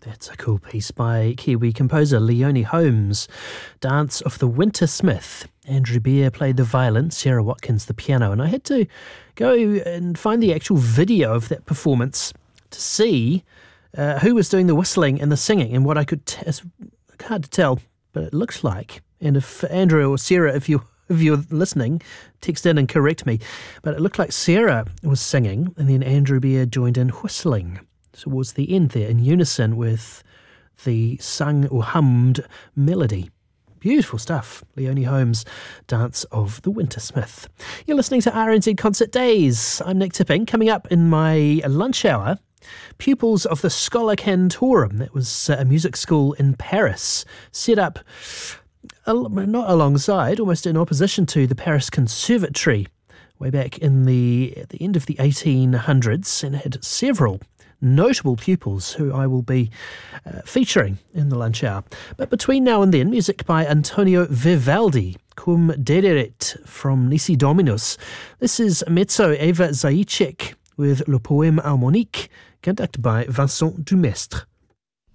That's a cool piece by Kiwi composer Leonie Holmes. Dance of the Wintersmith. Andrew Beer played the violin, Sarah Watkins the piano, and I had to go and find the actual video of that performance to see who was doing the whistling and the singing, and what I could it's hard to tell, but it looks like. And if Andrew or Sarah, if you're listening, text in and correct me, but it looked like Sarah was singing, and then Andrew Beer joined in whistling towards the end there, in unison with the sung or hummed melody. Beautiful stuff. Leonie Holmes, Dance of the Wintersmith. You're listening to RNZ Concert Days. I'm Nick Tipping. Coming up in my lunch hour, pupils of the Schola Cantorum. That was a music school in Paris, set up not alongside, almost in opposition to the Paris Conservatory, way back at the end of the 1800s, and had several notable pupils who I will be featuring in the lunch hour. But between now and then, music by Antonio Vivaldi, Cum Dederet from Nisi Dominus. This is Mezzo Eva Zaitchik with Le Poème Harmonique, conducted by Vincent Dumestre.